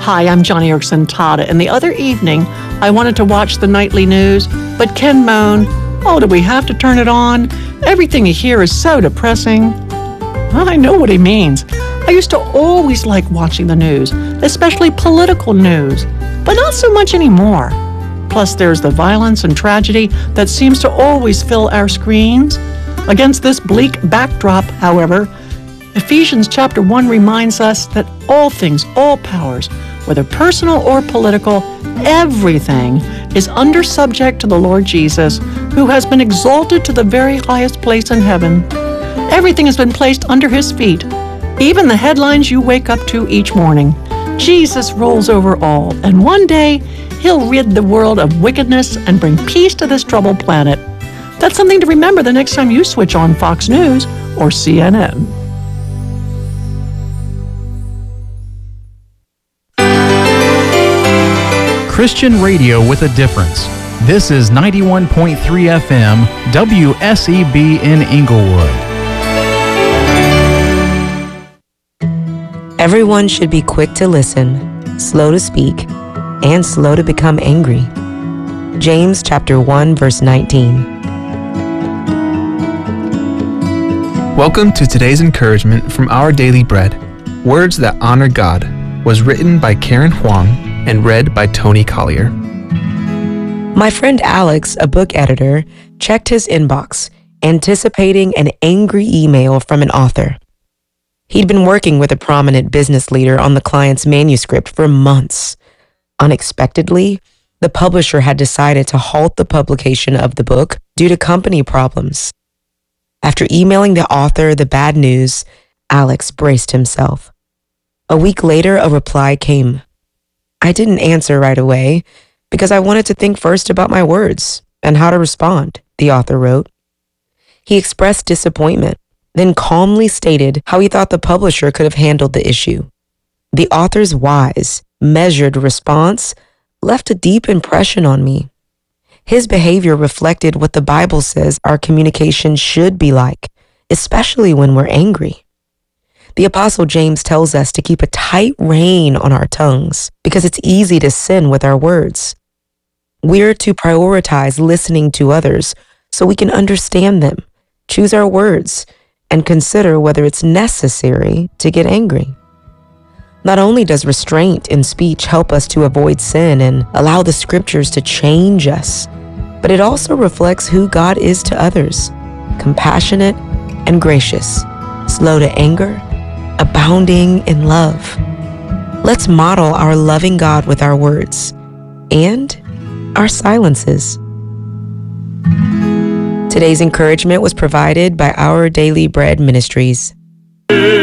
Hi, I'm Johnny Erickson Tata, and the other evening I wanted to watch the nightly news, but Ken moaned, "Oh, do we have to turn it on? Everything you hear is so depressing." Well, I know what he means. I used to always like watching the news, especially political news, but not so much anymore. Plus, there's the violence and tragedy that seems to always fill our screens. Against this bleak backdrop, however, Ephesians chapter 1 reminds us that all things, all powers, whether personal or political, everything is under subject to the Lord Jesus, who has been exalted to the very highest place in heaven. Everything has been placed under his feet, even the headlines you wake up to each morning. Jesus rules over all, and one day he'll rid the world of wickedness and bring peace to this troubled planet. That's something to remember the next time you switch on Fox News or CNN. Christian radio with a difference. This is 91.3 FM WSEB in Inglewood. Everyone should be quick to listen, slow to speak, and slow to become angry. James chapter 1 verse 19. Welcome to today's encouragement from Our Daily Bread, Words That Honor God, was written by Karen Huang and read by Tony Collier. My friend Alex, a book editor, checked his inbox, anticipating an angry email from an author. He'd been working with a prominent business leader on the client's manuscript for months. Unexpectedly, the publisher had decided to halt the publication of the book due to company problems. After emailing the author the bad news, Alex braced himself. A week later, a reply came. I didn't answer right away because I wanted to think first about my words and how to respond, the author wrote. He expressed disappointment, then calmly stated how he thought the publisher could have handled the issue. The author's wise, measured response left a deep impression on me. His behavior reflected what the Bible says our communication should be like, especially when we're angry. The Apostle James tells us to keep a tight rein on our tongues because it's easy to sin with our words. We're to prioritize listening to others so we can understand them, choose our words, and consider whether it's necessary to get angry. Not only does restraint in speech help us to avoid sin and allow the scriptures to change us, but it also reflects who God is to others, compassionate and gracious, slow to anger, abounding in love. Let's model our loving God with our words and our silences. Today's encouragement was provided by Our Daily Bread Ministries.